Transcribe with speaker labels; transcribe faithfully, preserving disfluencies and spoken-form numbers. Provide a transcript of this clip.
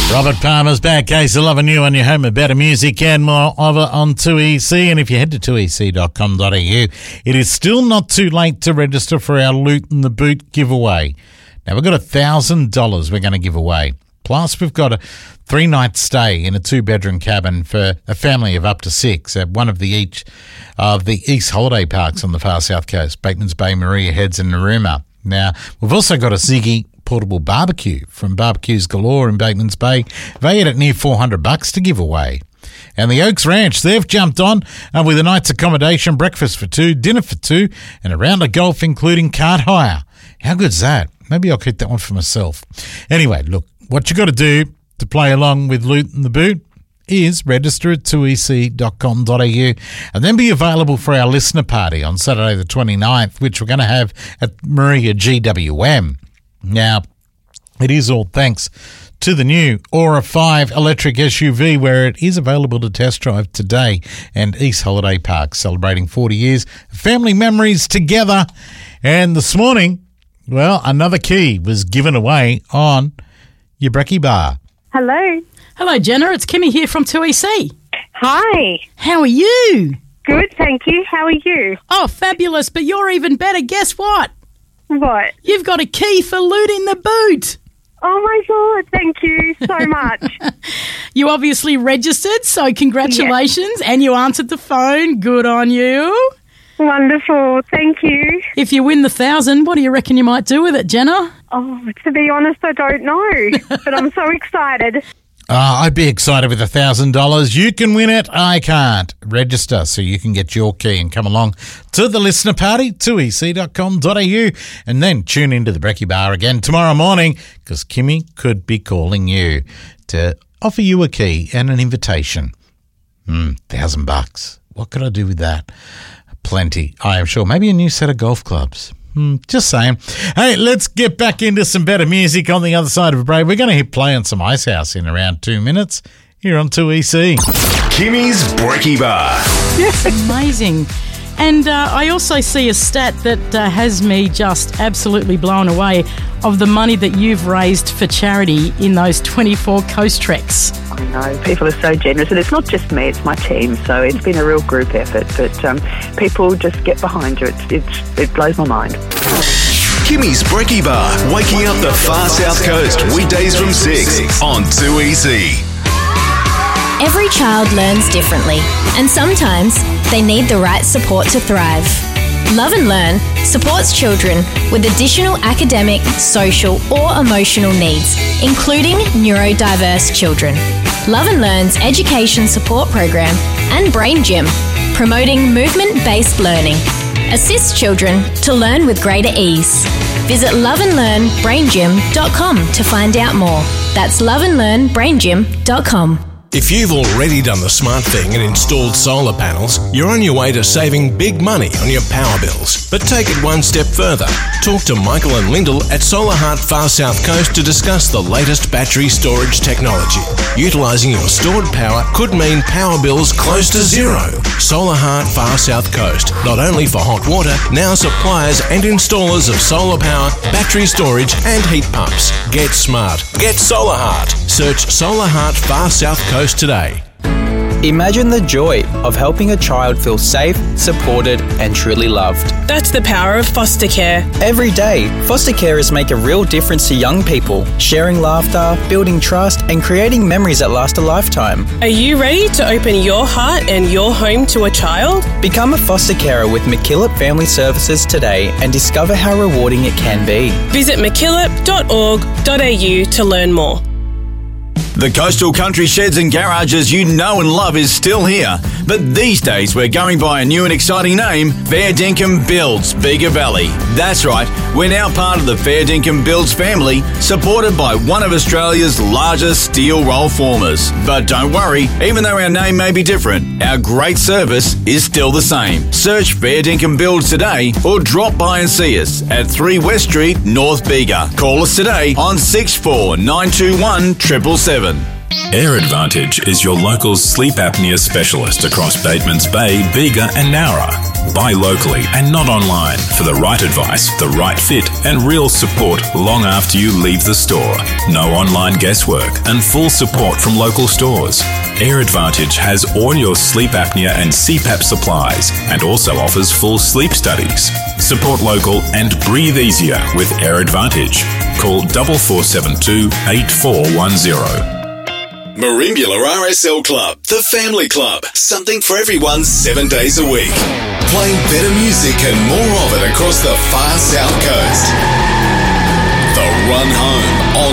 Speaker 1: Robert Palmer's back. Case of Loving You on your home of better music and more of it on two E C. And if you head to two e c dot com dot a u, it is still not too late to register for our Loot in the Boot giveaway. Now, we've got one thousand dollars we're going to give away. Plus, we've got a three-night stay in a two-bedroom cabin for a family of up to six at one of the each of the East holiday parks on the far south coast, Batemans Bay, Maria Heads and Narooma. Now, we've also got a Ziggy portable barbecue from Barbecues Galore in Batemans Bay, valued at near four hundred bucks to give away. And the Oaks Ranch, they've jumped on uh, with a night's accommodation, breakfast for two, dinner for two, and a round of golf, including cart hire. How good's that? Maybe I'll keep that one for myself. Anyway, look, what you got to do to play along with Loot in the Boot is register at two e c dot com dot a u and then be available for our listener party on Saturday the twenty-ninth, which we're going to have at Maria G W M. Now, it is all thanks to the new Aura five electric S U V, where it is available to test drive today, and East Holiday Park celebrating forty years of family memories together. And this morning, well, another key was given away on your brekkie bar.
Speaker 2: Hello.
Speaker 3: Hello, Jenna. It's Kimmy here from two E C.
Speaker 2: Hi.
Speaker 3: How are you?
Speaker 2: Good, thank you. How are you?
Speaker 3: Oh, fabulous. But you're even better. Guess what?
Speaker 2: What?
Speaker 3: You've got a key for Loot in the Boot.
Speaker 2: Oh, my God. Thank you so much.
Speaker 3: You obviously registered, so congratulations. Yes. And you answered the phone. Good on you.
Speaker 2: Wonderful. Thank you.
Speaker 3: If you win the thousand, what do you reckon you might do with it, Jenna?
Speaker 2: Oh, to be honest, I don't know. But I'm so excited.
Speaker 1: Uh, I'd be excited with one thousand dollars. You can win it. I can't. Register so you can get your key and come along to the listener party, two e c dot com dot a u, and then tune into the Brekkie Bar again tomorrow morning, because Kimmy could be calling you to offer you a key and an invitation. Hmm, thousand bucks. What could I do with that? Plenty, I am sure. Maybe a new set of golf clubs. Hmm, just saying. Hey, let's get back into some better music on the other side of a break. We're going to hit play on some Icehouse in around two minutes here on two E C.
Speaker 4: Kimmy's Brekkie Bar.
Speaker 3: Amazing. And uh, I also see a stat that uh, has me just absolutely blown away of the money that you've raised for charity in those twenty-four coast treks.
Speaker 5: I know, people are so generous, and it's not just me, it's my team, so it's been a real group effort, but um, people just get behind you. It's, it's, it blows my mind.
Speaker 4: Kimmy's Brekkie Bar, waking up the far south coast, weekdays from six on two E C.
Speaker 6: Every child learns differently, and sometimes they need the right support to thrive. Love and Learn supports children with additional academic, social or emotional needs, including neurodiverse children. Love and Learn's education support program and Brain Gym, promoting movement-based learning, assists children to learn with greater ease. Visit love and learn brain gym dot com to find out more. That's love and learn brain gym dot com.
Speaker 7: If you've already done the smart thing and installed solar panels, you're on your way to saving big money on your power bills. But take it one step further. Talk to Michael and Lyndall at Solar Heart Far South Coast to discuss the latest battery storage technology. Utilising your stored power could mean power bills close to zero. Solar Heart Far South Coast, not only for hot water, now suppliers and installers of solar power, battery storage and heat pumps. Get smart. Get Solar Heart. Search Solar Heart Far South Coast today.
Speaker 8: Imagine the joy of helping a child feel safe, supported and truly loved.
Speaker 9: That's the power of foster care.
Speaker 8: Every day, foster carers make a real difference to young people, sharing laughter, building trust and creating memories that last a lifetime.
Speaker 9: Are you ready to open your heart and your home to a child?
Speaker 8: Become a foster carer with MacKillop Family Services today and discover how rewarding it can be.
Speaker 9: Visit mackillop dot org dot a u to learn more.
Speaker 4: The Coastal Country Sheds and Garages you know and love is still here, but these days we're going by a new and exciting name, Fair Dinkum Builds, Bega Valley. That's right, we're now part of the Fair Dinkum Builds family, supported by one of Australia's largest steel roll formers. But don't worry, even though our name may be different, our great service is still the same. Search Fair Dinkum Builds today or drop by and see us at three West Street, North Bega. Call us today on six four nine two one seven seven seven.
Speaker 10: Air Advantage is your local sleep apnea specialist across Batemans Bay, Bega and Nowra. Buy locally and not online for the right advice, the right fit, and real support long after you leave the store. No online guesswork and full support from local stores. Air Advantage has all your sleep apnea and C PAP supplies and also offers full sleep studies. Support local and breathe easier with Air Advantage. Call four four seven two, eight four one zero.
Speaker 11: Merimbula R S L Club, the family club. Something for everyone seven days a week. Playing better music and more of it across the far south coast. The Run Home on